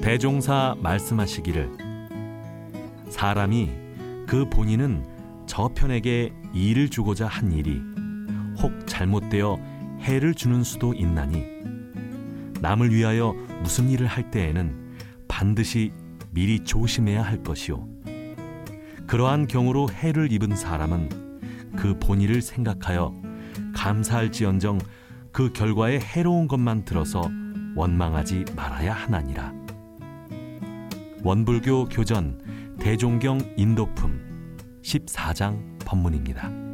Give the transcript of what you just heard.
대종사 말씀하시기를 사람이 그 본인은 저편에게 이를 주고자 한 일이 혹 잘못되어 해를 주는 수도 있나니 남을 위하여 무슨 일을 할 때에는 반드시 미리 조심해야 할 것이요 그러한 경우로 해를 입은 사람은 그 본의를 생각하여 감사할지언정 그 결과에 해로운 것만 들어서 원망하지 말아야 하나니라. 원불교 교전 대종경 인도품 14장 법문입니다.